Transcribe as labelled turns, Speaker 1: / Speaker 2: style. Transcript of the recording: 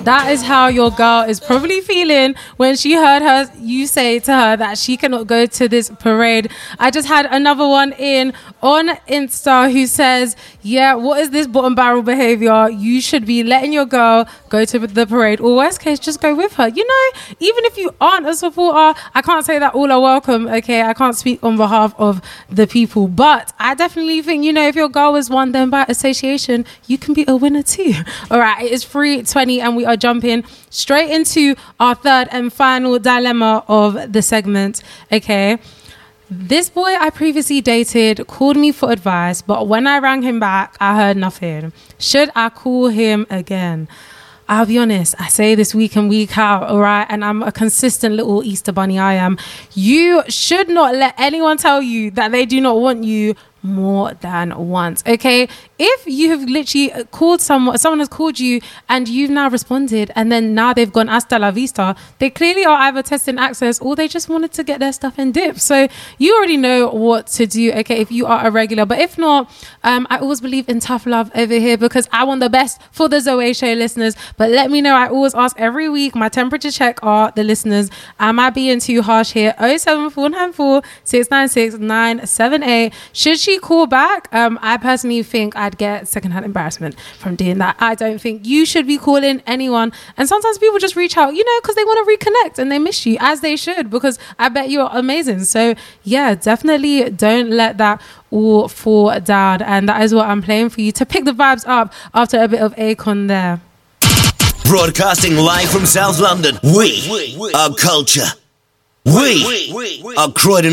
Speaker 1: That is how your girl is probably feeling when she heard you say to her that she cannot go to this parade. I just had another one in on Insta who says, yeah, what is this bottom barrel behavior? You should be letting your girl go to the parade, or worst case, just go with her. You know, even if you aren't a supporter, I can't say that all are welcome, okay? I can't speak on behalf of the people, but I definitely think, you know, if your girl was won, then by association, you can be a winner too. All right, it is 3:20 and we are jumping straight into our third and final dilemma of the segment, okay? This boy I previously dated called me for advice, but when I rang him back, I heard nothing. Should I call him again? I'll be honest, I say this week in, week out, all right? And I'm a consistent little Easter bunny, I am. You should not let anyone tell you that they do not want you more than once, okay? If you have literally called someone has called you and you've now responded and then now they've gone hasta la vista, they clearly are either testing access or they just wanted to get their stuff and dip. So you already know what to do, okay, if you are a regular. But if not, I always believe in tough love over here because I want the best for the Zoe Show listeners. But let me know. I always ask every week, my temperature check are the listeners. Am I being too harsh here? 07494 696 978. Should she call back? I personally think I'd get secondhand embarrassment from doing that. I don't think you should be calling anyone. And sometimes people just reach out, you know, because they want to reconnect and they miss you, as they should, because I bet you're amazing. So yeah, definitely don't let that all fall down. And that is what I'm playing for you to pick the vibes up after a bit of Akon there.
Speaker 2: Broadcasting live from South London, we are culture. We are Croydon